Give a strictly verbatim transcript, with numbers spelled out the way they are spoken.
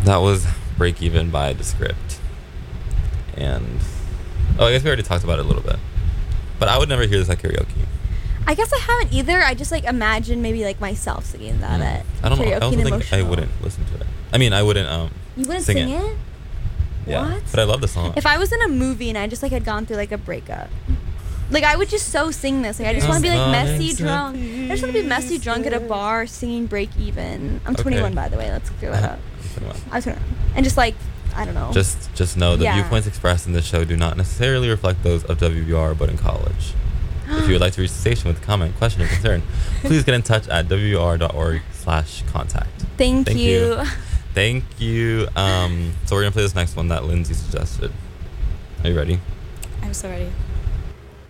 That was Break Even by Descript. And, oh, I guess we already talked about it a little bit. But I would never hear this at karaoke. I guess I haven't either. I just like imagine maybe like myself singing that Mm. at I don't know. I karaoke also and think emotional. I wouldn't listen to it. I mean, I wouldn't um You wouldn't sing, sing, it. it? Yeah. What? But I love the song. If I was in a movie and I just like had gone through like a breakup, like I would just so sing this. Like I just want to be like messy drunk. I just want to be messy drunk at a bar singing Break Even. I'm Okay. twenty-one by the way. Let's clear that up. twenty-one. I was twenty-one. And just like I don't know. Just just know the Yeah. viewpoints expressed in this show do not necessarily reflect those of W B R, but in college. If you would like to reach the station with a comment, question, or concern, please get in touch at w b r dot org slash contact. Thank, Thank you. you. Thank you. Um, so we're going to play this next one that Lindsay suggested. Are you ready? I'm so ready.